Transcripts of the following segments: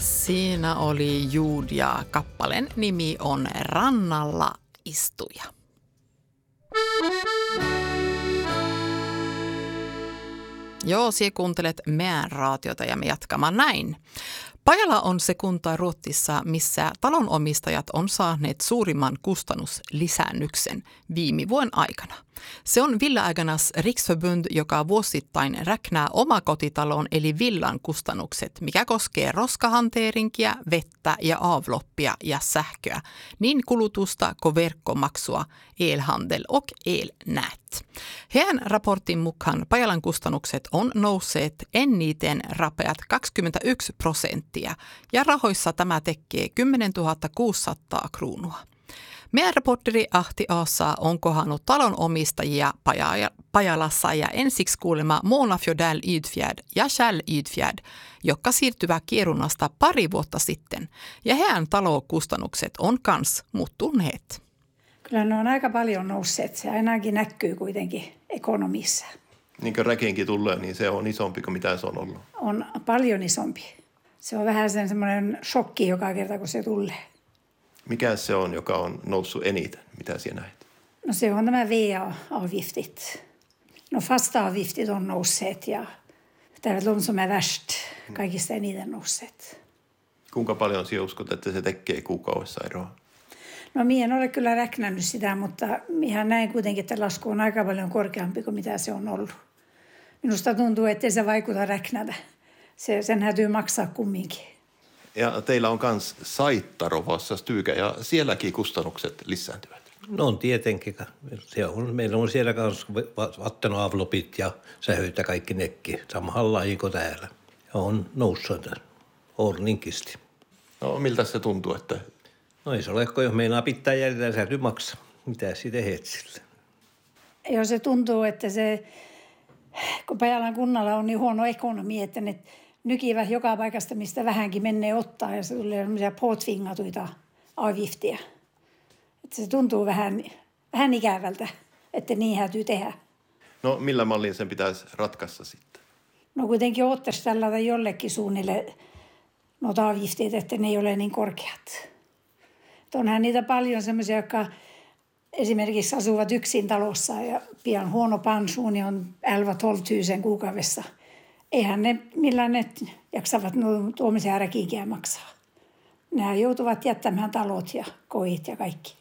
Siinä oli Jude ja kappaleen nimi on Rannalla istuja. Joo, sie kuuntelet meidän raatiota ja me jatkamaan näin. Pajala on se kunta Ruotsissa, missä talonomistajat on saaneet suurimman kustannuslisäännyksen viime vuoden aikana. Se on Villaägarnas riksförbund, joka vuosittain räknää omakotitalon eli villan kustannukset, mikä koskee roskahanteerinkia, vettä ja avloppia ja sähköä, niin kulutusta kuin verkkomaksua, elhandel och elnät. Heidän raportin mukaan Pajalan kustannukset on nousseet eniten rapeat 21% ja rahoissa tämä tekee 10 600 kruunua. Meidän reporteri Ahti Aasa on kohannut talonomistajia Pajalassa ja ensiksi kuulema Mona Fjödell Ydfjärd ja Kjell Ydfjärd, jotka siirtyvät Kirunasta pari vuotta sitten. Ja heidän talokustannukset on kans muuttuneet. Kyllä ne on aika paljon nousseet. Se ainakin näkyy kuitenkin ekonomissa. Niin kuin räkiinkin tulee, niin se on isompi kuin mitä se on ollut. On paljon isompi. Se on vähän semmoinen shokki joka kerta, kun se tulee. Mikä se on, joka on noussut eniten? Mitä sinä näet? No se on nämä VA-avgiftit. No fasta-avgiftit on nousseet ja tämä on som är värst. Kaikista eniten nousseet. Kuinka paljon sinä uskot, että se tekee kuukaudessa eroa? No minä en ole kyllä räknännyt sitä, mutta minä näin kuitenkin, että lasku on aika paljon korkeampi kuin mitä se on ollut. Minusta tuntuu, ettei se vaikuta räknätä. Sen täytyy maksaa kumminkin. Ja teillä on myös Saittarovassa Styykä ja sielläkin kustannukset lisääntyvät. No on tietenkin. Meillä on siellä myös vattenavlopit ja sähöt ja kaikki nekki. Samalla kuin täällä. Ja on noussut orninkisti. No miltä se tuntuu, että... No ei se ole, kun jos meinaa pitää jäljellä, sä täytyy maksaa. Mitä siitä teet sille? Joo, se tuntuu, että se, kun Pajalan kunnalla on niin huono ekonomi, että ne nykivät joka paikasta, mistä vähänkin menee ottaa. Ja se tulee sellaisia påtvingatuita avgiftia. Että se tuntuu vähän ikävältä, että niin täytyy tehdä. No millä mallin sen pitäisi ratkaista sitten? No kuitenkin ottaisi tällä jollekin suunnille noita avgiftit, että ne ei ole niin korkeat. Onhan niitä paljon semmoisia, jotka esimerkiksi asuvat yksin talossa ja pian huono pensioni on 11-12 000 kuukaudessa. Eihän ne, millään ne jaksavat tuomisia räkiinkiä maksaa. Nämä joutuvat jättämään talot ja kodit ja kaikki.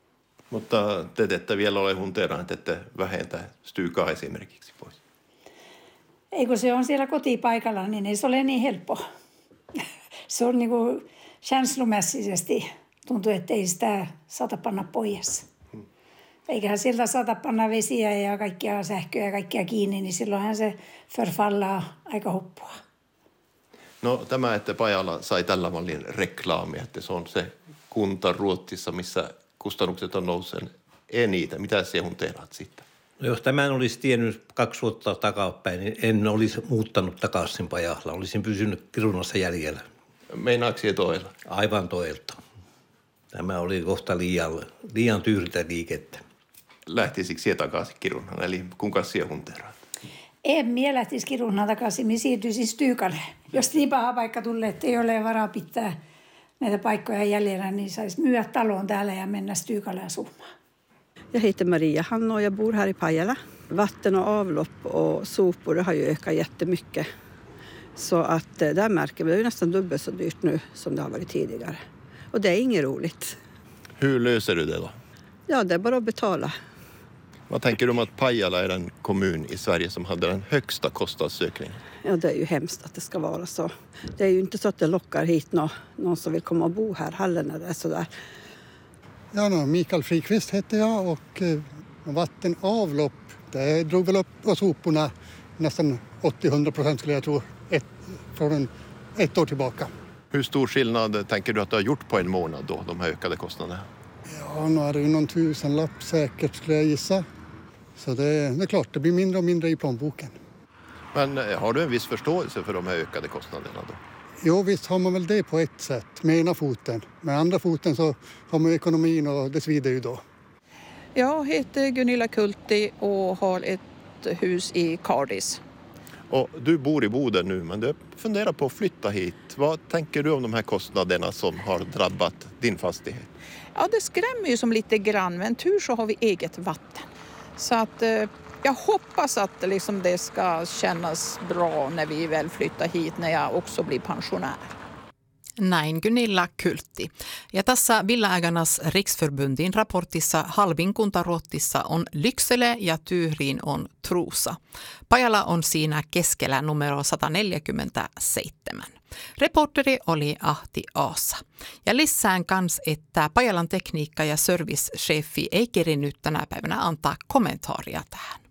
Mutta te ette vielä ole hunteraan, että vähentää Styykaa esimerkiksi pois. Ei kun se on siellä kotipaikalla, niin ei se ole niin helppo. Se on niin kuin känslomässisesti. Tuntuu, että ei sitä saata panna pois. Eiköhän sieltä saata panna vesiä ja kaikkia sähköä ja kaikkia kiinni, niin silloinhan se förfallaa aika hoppua. No tämä, että Pajala sai tällä mallin reklaamia, että se on se kunta Ruotsissa, missä kustannukset on nousseet eniten. Mitä se on tehnyt sitten? No jos tämän olisi tiennyt 2 vuotta takapäin, niin en olisi muuttanut takaisin Pajalla. Olisin pysynyt Kirunassa jäljellä. Meinaatko sinä toilla? Aivan toilta. Tämä oli kohta liian tyyrtä liikettä. Lähtisikö sinä takaisin Kirunaan, eli kuinka sinä hunteraan? En minä lähtisi Kirunaan takaisin, minä siirtyisin Styykalle. Jos niin paha paikka tulee, että ei ole varaa pitää näitä paikkoja jäljellä, niin saisi myydä talon täällä ja mennä Styykalle asumaan. Jag heter Maria Hanna och jag bor här i Pajala. Vatten och avlopp och sopor har ju ökat jättemycket. Så att där märker vi det är nästan dubbelt så dyrt nu som det har varit tidigare. Och det är inget roligt. Hur löser du det då? Ja, det är bara att betala. Vad tänker du om att Pajala är den kommun i Sverige som hade den högsta kostnadsökningen? Ja, det är ju hemskt att det ska vara så. Det är ju inte så att det lockar hit någon som vill komma och bo här heller när det är så där. Ja, Mikael Frikvist heter jag och vatten avlopp, det drog väl upp på soporna nästan 80-100% skulle jag tro från ett år tillbaka. Hur stor skillnad tänker du att du har gjort på en månad då, de här ökade kostnaderna? Ja, nu är det ju någon tusenlapp säkert skulle jag gissa. Så det är klart, det blir mindre och mindre i plånboken. Men har du en viss förståelse för de här ökade kostnaderna då? Jo, visst har man väl det på ett sätt, med ena foten. Med andra foten så har man ekonomin och det svider ju då. Jag heter Gunilla Kulti och har ett hus i Cardis. Och du bor i Boden nu, men du funderar på att flytta hit. Vad tänker du om de här kostnaderna som har drabbat din fastighet? Ja, det skrämmer ju som lite grann, men tur så har vi eget vatten. Så att jag hoppas att liksom det ska kännas bra när vi väl flyttar hit, när jag också blir pensionär. Näin Gunilla Kyltti. Ja tässä Villaägarnas riksförbundin raportissa halvin kunta Ruotsissa on Lycksele ja tyyriin on Truusa. Pajala on siinä keskellä numero 147. Reporteri oli Ahti Aasa. Ja lisään kans, että Pajalan tekniikka- ja servicechefi ei kerinyt tänä päivänä antaa kommentaaria tähän.